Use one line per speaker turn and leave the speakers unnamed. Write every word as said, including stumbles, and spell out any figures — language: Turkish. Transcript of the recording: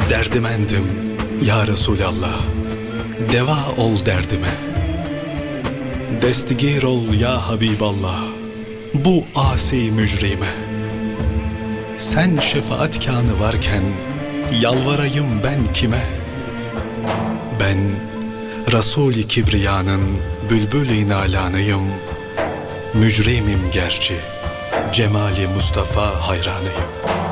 Derdimendim ya Resulallah, deva ol derdime. Destigir ol ya Habiballah, bu asi mücrime. Sen şefaatkanı varken yalvarayım ben kime? Ben Resul-i Kibriya'nın bülbül-i nalanıyım. Mücrimim gerçi, cemali Mustafa hayranıyım.